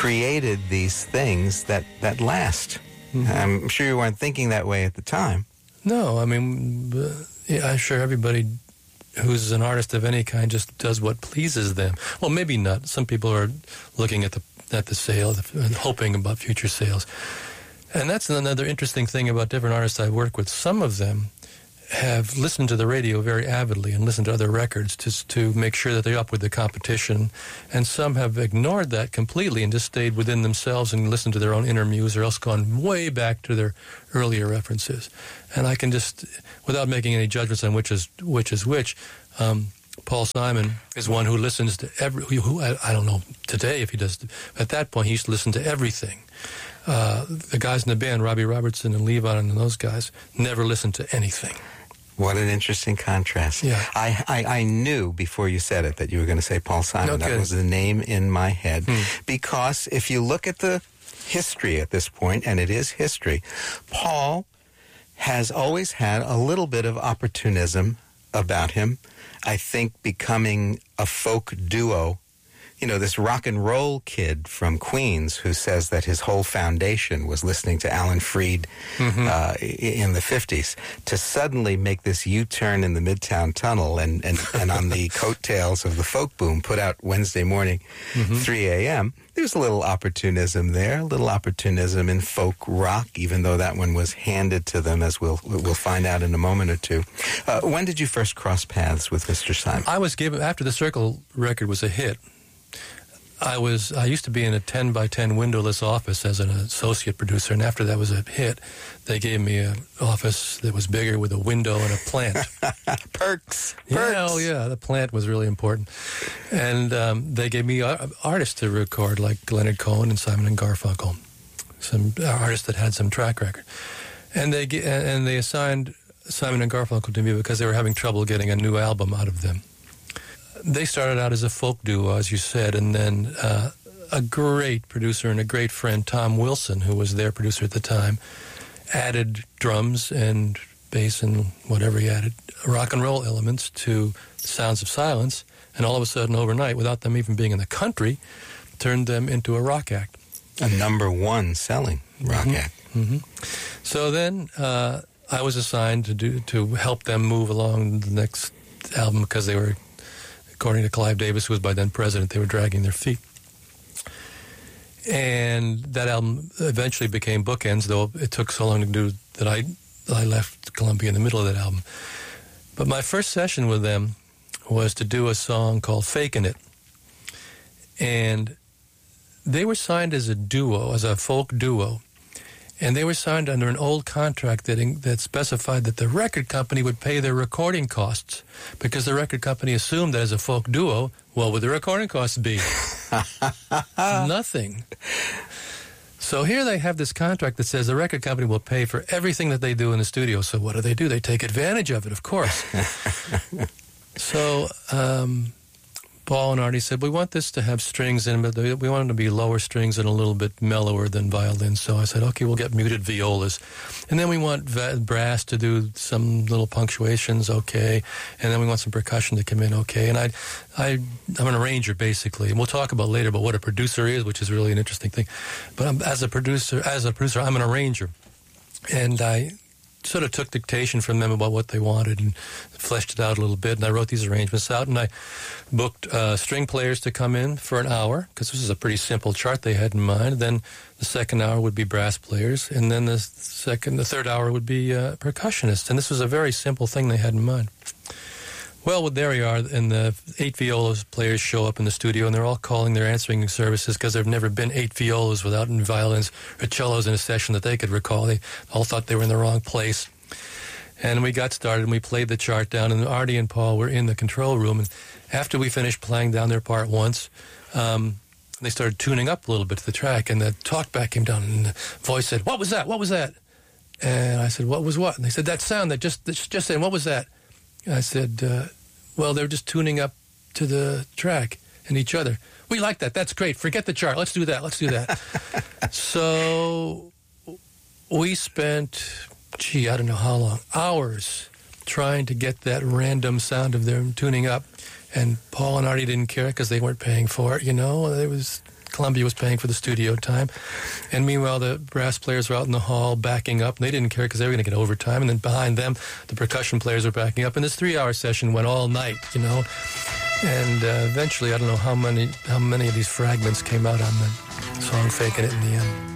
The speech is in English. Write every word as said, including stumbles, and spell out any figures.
created these things that, that last. Mm-hmm. I'm sure you weren't thinking that way at the time. No, I mean, uh, yeah, I'm sure everybody who's an artist of any kind just does what pleases them. Well, maybe not. Some people are looking at the at the sale and hoping about future sales. And that's another interesting thing about different artists I work with. Some of them have listened to the radio very avidly and listened to other records to to make sure that they're up with the competition. And some have ignored that completely and just stayed within themselves and listened to their own inner muse, or else gone way back to their earlier references. And I can just, without making any judgments on which is which, is which um, Paul Simon is one who listens to every, who I, I don't know today if he does, at that point he used to listen to everything. Uh, the guys in the band, Robbie Robertson and Levon and those guys, never listened to anything. What an interesting contrast. Yeah. I, I, I knew before you said it that you were going to say Paul Simon. No that was the name in my head. Hmm. Because if you look at the history at this point, and it is history, Paul has always had a little bit of opportunism about him. I think becoming a folk duo. You know, this rock and roll kid from Queens who says that his whole foundation was listening to Alan Freed mm-hmm. uh, in the fifties, to suddenly make this U-turn in the Midtown Tunnel and, and, and on the coattails of the folk boom put out Wednesday morning, mm-hmm. three a.m., there's a little opportunism there, a little opportunism in folk rock, even though that one was handed to them, as we'll we'll find out in a moment or two. Uh, when did you first cross paths with Mister Simon? I was given, after the Circle record was a hit, I was I used to be in a ten by ten windowless office as an associate producer, and after that was a hit, they gave me an office that was bigger with a window and a plant. Perks. Yeah, Perks. oh yeah, the plant was really important. And um, they gave me uh, artists to record, like Leonard Cohen and Simon and Garfunkel, some artists that had some track record. And they and they assigned Simon and Garfunkel to me because they were having trouble getting a new album out of them. They started out as a folk duo, as you said, and then uh, a great producer and a great friend, Tom Wilson, who was their producer at the time, added drums and bass and whatever he added, rock and roll elements to Sounds of Silence, and all of a sudden, overnight, without them even being in the country, turned them into a rock act. A number one selling rock mm-hmm. act. Mm-hmm. So then uh, I was assigned to do to help them move along the next album because they were, according to Clive Davis, who was by then president, they were dragging their feet. And that album eventually became Bookends, though it took so long to do that I I left Columbia in the middle of that album. But my first session with them was to do a song called Fakin' It. And they were signed as a duo, as a folk duo. And they were signed under an old contract that that specified that the record company would pay their recording costs, because the record company assumed that as a folk duo, what would the recording costs be? Nothing. So here they have this contract that says the record company will pay for everything that they do in the studio. So what do they do? They take advantage of it, of course. So um, Paul and Artie said, we want this to have strings in it, but we want them to be lower strings and a little bit mellower than violin. So I said, okay, we'll get muted violas. And then we want va- brass to do some little punctuations, okay. And then we want some percussion to come in, okay. And I, I, I'm an arranger, basically. And we'll talk about later about what a producer is, which is really an interesting thing. But I'm, as a producer, as a producer, I'm an arranger. And I sort of took dictation from them about what they wanted and fleshed it out a little bit. And I wrote these arrangements out, and I booked uh, string players to come in for an hour, because this is a pretty simple chart they had in mind. Then the second hour would be brass players, and then the second, the third hour would be uh, percussionists. And this was a very simple thing they had in mind. Well, well, there we are, and the eight violas players show up in the studio, and they're all calling their answering services because there have never been eight violas without violins or cellos in a session that they could recall. They all thought they were in the wrong place. And we got started, and we played the chart down, and Artie and Paul were in the control room. And after we finished playing down their part once, um, they started tuning up a little bit to the track, and the talkback came down, and the voice said, "What was that? What was that?" And I said, "What was what?" And they said, "That sound that just just saying, what was that?" And I said, uh, well, they're just tuning up to the track and each other. "We like that. That's great. Forget the chart. Let's do that. Let's do that." So we spent, gee, I don't know how long, hours trying to get that random sound of them tuning up. And Paul and Artie didn't care because they weren't paying for it, you know. It was Columbia was paying for the studio time. And meanwhile, the brass players were out in the hall backing up, and they didn't care because they were going to get overtime. And then behind them, the percussion players were backing up. And this three-hour session went all night, you know. And uh, eventually, I don't know how many how many of these fragments came out on the song Faking It in the end.